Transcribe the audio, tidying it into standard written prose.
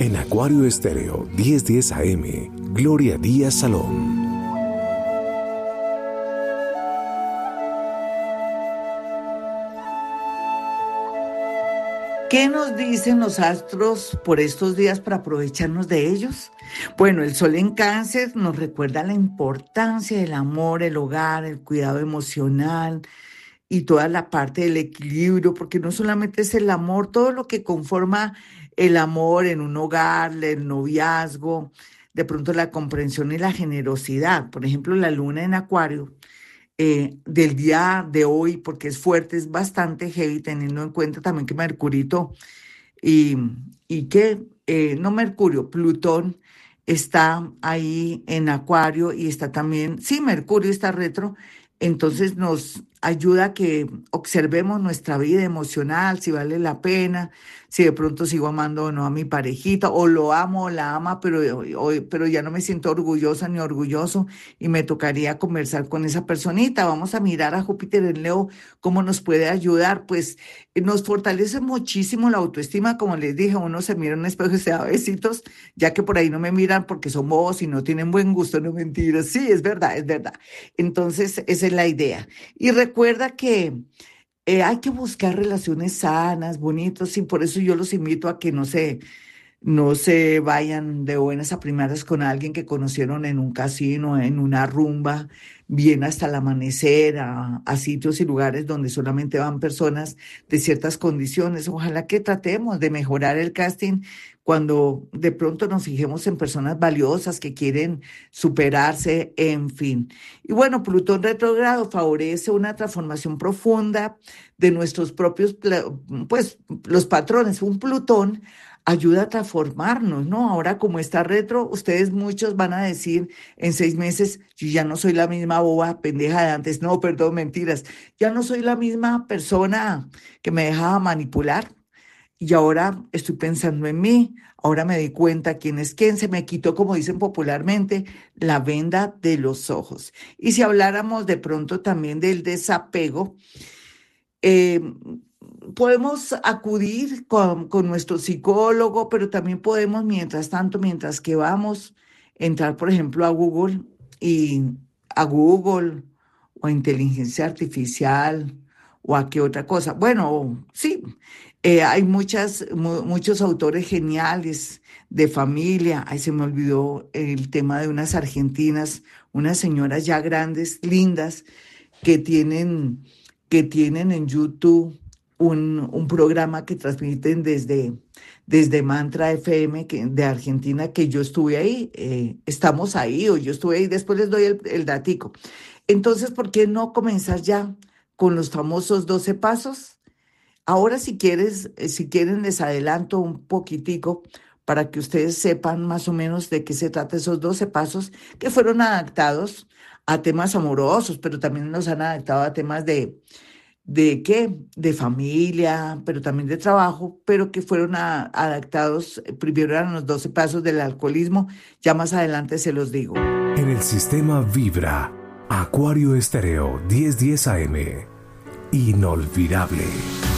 En Acuario Estéreo 1010 AM, Gloria Díaz Salón. ¿Qué nos dicen los astros por estos días para aprovecharnos de ellos? Bueno, el sol en Cáncer nos recuerda la importancia del amor, el hogar, el cuidado emocional y toda la parte del equilibrio, porque no solamente es el amor, todo lo que conforma el amor en un hogar, el noviazgo, de pronto la comprensión y la generosidad. Por ejemplo, la luna en Acuario del día de hoy, porque es fuerte, es bastante heavy, teniendo en cuenta también que Mercurito y, y que, no Mercurio, Plutón está ahí en Acuario y está también, sí, Mercurio está retro, entonces nos ayuda a que observemos nuestra vida emocional, si vale la pena, si de pronto sigo amando o no a mi parejita, o lo amo o la ama, pero ya no me siento orgullosa ni orgulloso y me tocaría conversar con esa personita. Vamos a mirar a Júpiter en Leo, cómo nos puede ayudar, pues nos fortalece muchísimo la autoestima, como les dije, uno se mira en un espejo y se da besitos, ya que por ahí no me miran porque son bobos y no tienen buen gusto, no mentiras, sí, es verdad, es verdad. Entonces, esa es la idea. Y recuerda que hay que buscar relaciones sanas, bonitas, y por eso yo los invito a que no se vayan de buenas a primeras con alguien que conocieron en un casino, en una rumba, bien hasta el amanecer, a sitios y lugares donde solamente van personas de ciertas condiciones. Ojalá que tratemos de mejorar el casting cuando de pronto nos fijemos en personas valiosas que quieren superarse, en fin. Y bueno, Plutón retrógrado favorece una transformación profunda de nuestros propios, pues, los patrones. Un Plutón ayuda a transformarnos, ¿no? Ahora como está retro, ustedes muchos van a decir en 6 meses, yo ya no soy la misma boba pendeja de antes, no, perdón, mentiras, ya no soy la misma persona que me dejaba manipular y ahora estoy pensando en mí, ahora me di cuenta quién es quién, se me quitó, como dicen popularmente, la venda de los ojos. Y si habláramos de pronto también del desapego, eh, podemos acudir con nuestro psicólogo, pero también podemos, mientras tanto, mientras que vamos, entrar, por ejemplo, y a Google o a inteligencia artificial o a qué otra cosa. Bueno, sí, hay muchos autores geniales de familia. Ay, se me olvidó el tema de unas argentinas, unas señoras ya grandes, lindas, que tienen, que tienen en YouTube un programa que transmiten desde Mantra FM de Argentina, que yo estuve ahí, estamos ahí, o yo estuve ahí, después les doy el datico. Entonces, ¿por qué no comenzar ya con los famosos 12 pasos? Ahora, si quieres, si quieren, les adelanto un poquitico para que ustedes sepan más o menos de qué se trata esos 12 pasos que fueron adaptados a temas amorosos, pero también los han adaptado a temas ¿de qué? De familia, pero también de trabajo, pero que fueron adaptados, primero eran los 12 pasos del alcoholismo, ya más adelante se los digo. En el sistema Vibra, Acuario Estéreo 1010 AM. Inolvidable.